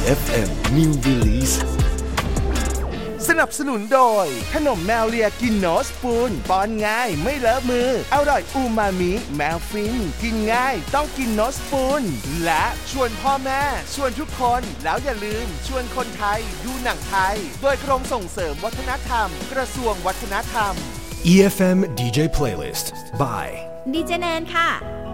EFM New Release สนับสนุนโดยขนมแมวเลียกินโนสปูนป้อนง่ายไม่เลอะมืออร่อยอูมามิแมวฟินกินง่ายต้องกินโนสปูนและชวนพ่อแม่ชวนทุกคนแล้วอย่าลืมชวนคนไทยดูหนังไทยโดยกรมส่งเสริมวัฒนธรรมกระทรวงวัฒนธรรม EFM DJ Playlist by ดีเจแนนค่ะ